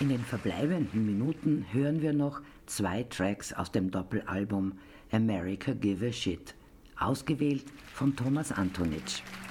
In den verbleibenden Minuten hören wir noch 2 Tracks aus dem Doppelalbum America Give a Shit, ausgewählt von Thomas Antonitsch.